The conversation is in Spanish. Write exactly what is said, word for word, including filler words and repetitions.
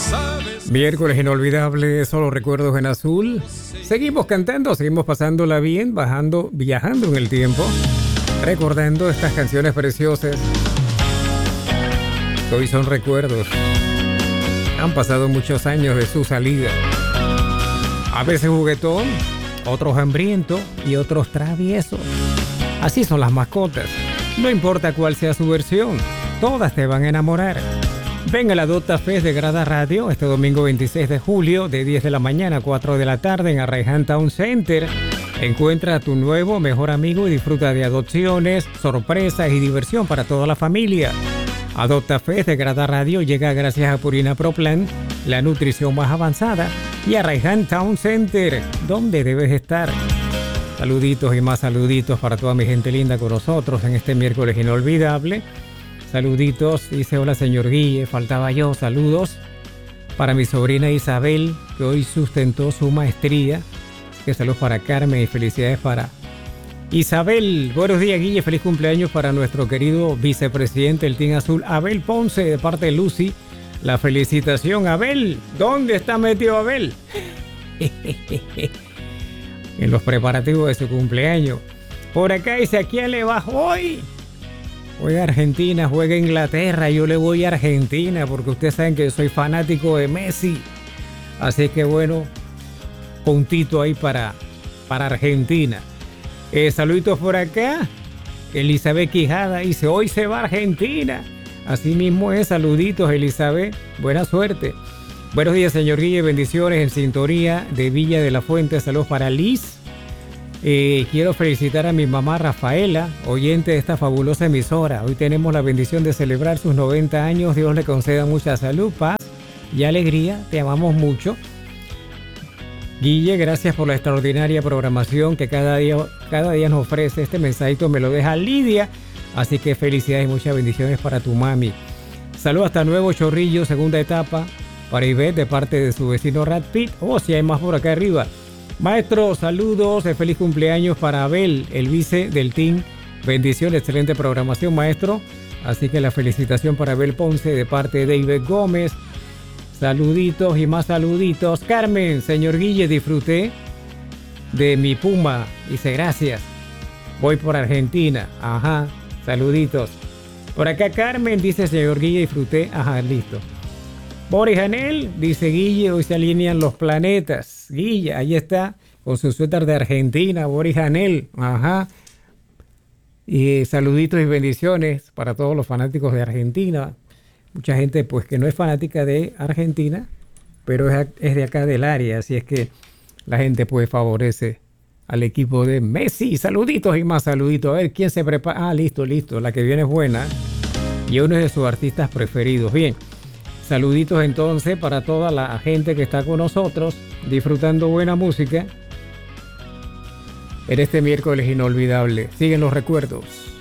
Miércoles inolvidable, solo recuerdos en azul. Seguimos cantando, seguimos pasándola bien, bajando, viajando en el tiempo, recordando estas canciones preciosas que hoy son recuerdos. Han pasado muchos años de su salida. A veces juguetón, otros hambrientos y otros traviesos. Así son las mascotas. No importa cuál sea su versión, todas te van a enamorar. Ven a la Adopta Fest de Grada Radio este domingo veintiséis de julio de diez de la mañana a cuatro de la tarde en Arraiján Town Center. Encuentra a tu nuevo mejor amigo y disfruta de adopciones, sorpresas y diversión para toda la familia. Adopta Fest de Grada Radio llega gracias a Purina Pro Plan, la nutrición más avanzada, y Arraiján Town Center, donde debes estar. Saluditos y más saluditos para toda mi gente linda con nosotros en este miércoles inolvidable. Saluditos, dice hola señor Guille, faltaba yo, saludos para mi sobrina Isabel, que hoy sustentó su maestría. Que saludos para Carmen y felicidades para Isabel. Buenos días Guille, feliz cumpleaños para nuestro querido vicepresidente del Team Azul, Abel Ponce, de parte de Lucy. La felicitación, Abel. ¿Dónde está metido Abel? En los preparativos de su cumpleaños. Por acá dice, ¿a quién le va hoy? Juega Argentina, juega Inglaterra, yo le voy a Argentina porque ustedes saben que yo soy fanático de Messi. Así que bueno, puntito ahí para, para Argentina. Eh, saluditos por acá. Elizabeth Quijada dice, hoy se va a Argentina. Así mismo es, saluditos Elizabeth, buena suerte. Buenos días señor Guille, bendiciones en sintonía de Villa de la Fuente, saludos para Liz. Eh, quiero felicitar a mi mamá Rafaela, oyente de esta fabulosa emisora. Hoy tenemos la bendición de celebrar sus noventa años. Dios le conceda mucha salud, paz y alegría. Te amamos mucho. Guille, gracias por la extraordinaria programación que cada día, cada día nos ofrece. Este mensajito me lo deja Lidia. Así que felicidades y muchas bendiciones para tu mami. Saludos hasta Nuevo Chorrillo, segunda etapa. Para Ivette, de parte de su vecino Rad Pit. Oh, si hay más por acá arriba. Maestro, saludos, feliz cumpleaños para Abel, el vice del team. Bendición, excelente programación, maestro. Así que la felicitación para Abel Ponce de parte de David Gómez. Saluditos y más saluditos. Carmen, señor Guille, disfruté de mi Puma. Dice, gracias. Voy por Argentina. Ajá, saluditos. Por acá Carmen, dice, señor Guille, disfruté. Ajá, listo. Boris Janel, dice Guille, hoy se alinean los planetas. Guille, ahí está, con su suéter de Argentina, Boris Janel. Ajá. Y saluditos y bendiciones para todos los fanáticos de Argentina. Mucha gente, pues, que no es fanática de Argentina, pero es, es de acá del área. Así es que la gente, pues, favorece al equipo de Messi. Saluditos y más saluditos. A ver, ¿quién se prepara? Ah, listo, listo. La que viene es buena. Y uno es de sus artistas preferidos. Bien. Saluditos entonces para toda la gente que está con nosotros disfrutando buena música en este miércoles inolvidable. Siguen los recuerdos.